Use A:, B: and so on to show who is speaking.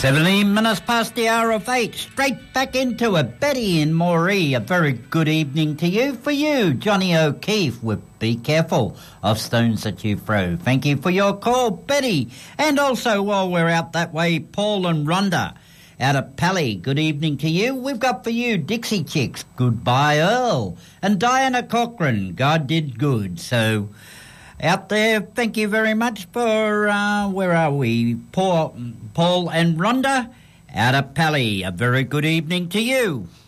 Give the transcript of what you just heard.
A: 17 minutes past the hour of 8. Straight back into it. Betty and Moree, a very good evening to you. For you, Johnny O'Keefe with Be Careful of Stones That You Throw. Thank you for your call, Betty. And also, while we're out that way, Paul and Rhonda out of Pally, good evening to you. We've got for you Dixie Chicks, Goodbye Earl. And Diana Cochran, God Did Good. So out there, thank you very much for, where are we? Paul and Rhonda out of Pally. A very good evening to you.